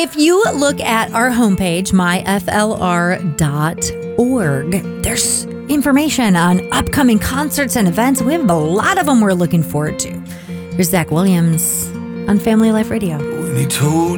If you look at our homepage, myflr.org, there's information on upcoming concerts and events. We have a lot of them we're looking forward to. Here's Zach Williams on Family Life Radio. When he told